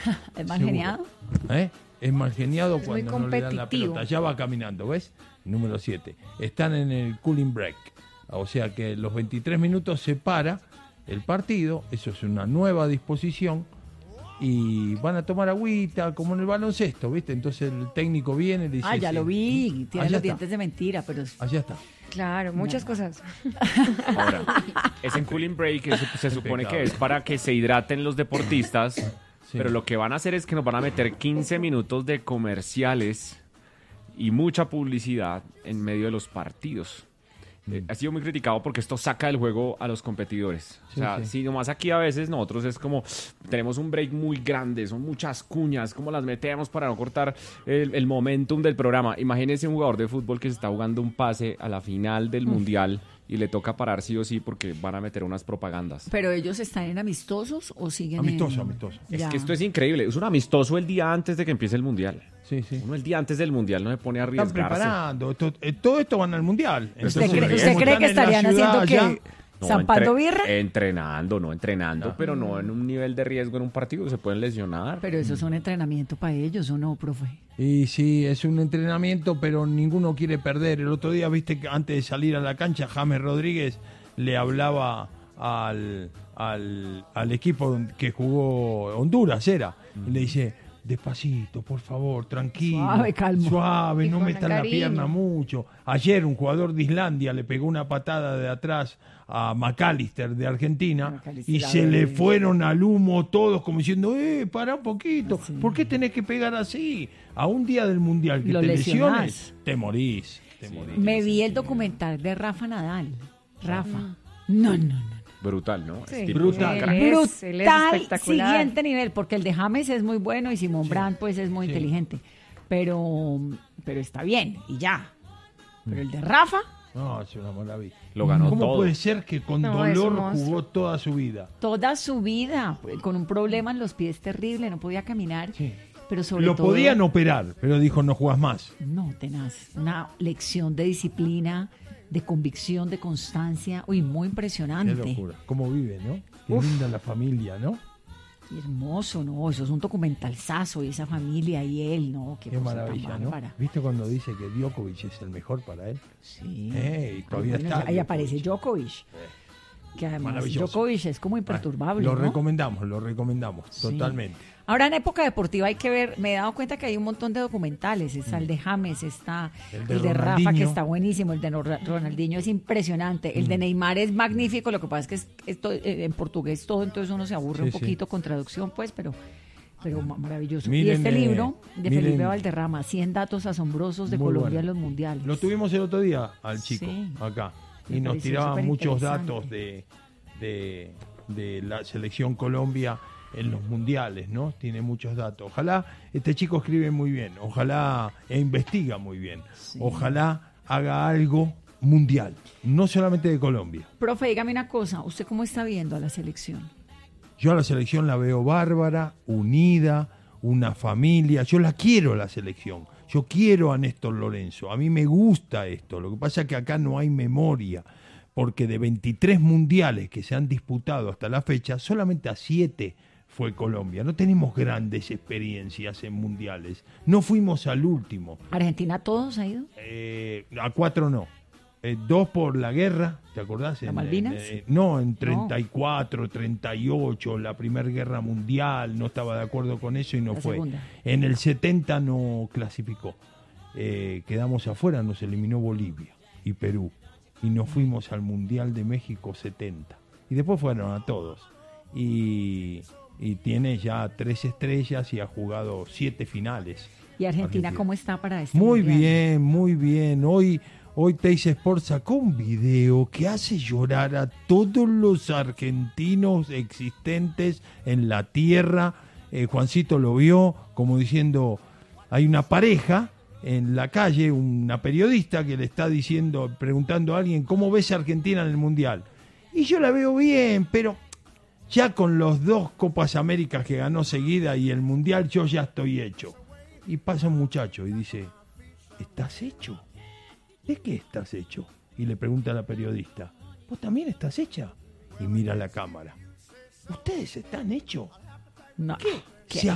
¿Es mal geniado? Es mal geniado Es cuando muy no le dan la competitivo. pelota. Ya va caminando, ¿ves? Número 7. Están en el cooling break. O sea que los 23 minutos se para el partido. Eso es una nueva disposición. Y van a tomar agüita, como en el baloncesto, ¿viste? Entonces el técnico viene y dice... Ah, ya lo vi. Tiene Allá los está. dientes de mentira, pero... Allá está. Claro, muchas cosas. Ahora, ese cooling break se supone que es para que se hidraten los deportistas, pero lo que van a hacer es que nos van a meter 15 minutos de comerciales y mucha publicidad en medio de los partidos. Ha sido muy criticado porque esto saca del juego a los competidores. Sí, o sea, sí. si nomás aquí a veces nosotros es como, tenemos un break muy grande, son muchas cuñas, como las metemos para no cortar el momentum del programa. Imagínense un jugador de fútbol que se está jugando un pase a la final del Mundial y le toca parar sí o sí porque van a meter unas propagandas. ¿Pero ellos están en amistosos o siguen Amistoso, en...? amistoso. Es Ya. que esto es increíble. Es un amistoso el día antes de que empiece el Mundial. Sí, sí. Uno el día antes del Mundial no se pone a Están arriesgarse. preparando. Todo esto van al Mundial. ¿Usted Entonces, cree, como usted cree están que en la estarían ciudad haciendo allá, qué? ¿Zampando birra? Entrenando, pero no en un nivel de riesgo en un partido, se pueden lesionar. Pero eso es un entrenamiento para ellos, ¿o no, profe? Y sí, es un entrenamiento, pero ninguno quiere perder. El otro día, viste que antes de salir a la cancha, James Rodríguez le hablaba al equipo que jugó Honduras, y le dice, despacito, por favor, tranquilo. Suave, calmo. Suave, Y no con metan la cariño. pierna mucho. Ayer un jugador de Islandia le pegó una patada de atrás a McAllister de Argentina McAllister, y a se ver. le fueron al humo todos como diciendo, pará un poquito, ¿por qué tenés que pegar así? A un día del Mundial que Lo te lesionás. lesiones, te morís. Me vi el documental de Rafa Nadal. Rafa. No. Brutal, ¿no? Sí. Es tipo- Brutal. Él es Brutal, espectacular. siguiente nivel, porque el de James es muy bueno y Simón Brand pues es muy Sí. inteligente, pero está bien y ya. Pero el de Rafa, No, es una maravilla. Lo ganó ¿Cómo todo. puede ser que con No, es un dolor monstruo. jugó toda su vida? toda su vida con un problema en los pies terrible, no podía caminar, Sí. pero sobre Lo todo podían operar, pero dijo, no jugás más. no, tenaz, una lección de disciplina, de convicción, de constancia, uy, muy Qué impresionante. locura. ¿Cómo vive, no? Qué linda la familia, ¿no? Y hermoso, ¿no? Eso es un documentalzazo y esa familia y él, ¿no? Qué cosa tan maravilla, ¿no? bárbara. ¿Viste cuando dice que Djokovic es el mejor para él? Sí. Y todavía Bueno, está. ahí aparece Djokovic. Que además Maravilloso. Djokovic es como imperturbable, Lo ¿no? recomendamos, totalmente. Ahora en época deportiva hay que ver, me he dado cuenta que hay un montón de documentales, está el de James, está El de Rafa que Ronaldinho. está buenísimo, el de Ronaldinho es impresionante, el de Neymar es magnífico, lo que pasa es que en portugués todo, entonces uno se aburre Sí, un sí. poquito con traducción, pues, pero maravilloso. Miren, y este libro de miren. Felipe Valderrama, 100 datos asombrosos de Muy Colombia bueno. en los mundiales. Lo tuvimos el otro día al chico, Sí. acá. Me Y nos pareció tiraba muchos superinteresante. datos de la selección Colombia en los mundiales, ¿no? Tiene muchos datos. Ojalá, este chico escribe muy bien, ojalá investiga muy bien, ojalá haga algo mundial, no solamente de Colombia. Profe, dígame una cosa, ¿usted cómo está viendo a la selección? Yo a la selección la veo bárbara, unida, una familia. Yo la quiero a la selección. Yo quiero a Néstor Lorenzo. A mí me gusta esto. Lo que pasa es que acá no hay memoria. Porque de 23 mundiales que se han disputado hasta la fecha, solamente a 7 fue Colombia. No tenemos grandes experiencias en mundiales. No fuimos al último. ¿Argentina todos ha ido? A 4 no. 2 por la guerra, ¿te acordás? ¿La Malvinas? No, en 34, 38, la Primera Guerra Mundial, no estaba de acuerdo con eso y no La fue. segunda. En el 70 no clasificó. Quedamos afuera, nos eliminó Bolivia y Perú. Y nos fuimos al Mundial de México 70. Y después fueron a todos. Y tiene ya 3 estrellas y ha jugado 7 finales. ¿Y Argentina cómo está para este Muy mundial? bien, muy bien. Hoy Teis Sport sacó un video que hace llorar a todos los argentinos existentes en la tierra. Juancito lo vio como diciendo, hay una pareja en la calle, una periodista que le está diciendo, preguntando a alguien, ¿cómo ves a Argentina en el Mundial? Y yo la veo bien, pero ya con los 2 Copas Américas que ganó seguida y el Mundial, yo ya estoy hecho. Y pasa un muchacho y dice, ¿estás hecho? ¿De qué estás hecho? Y le pregunta a la periodista, ¿vos también estás hecha? Y mira la cámara. ¿Ustedes están hechos? No. ¿Qué? ¿Qué? Se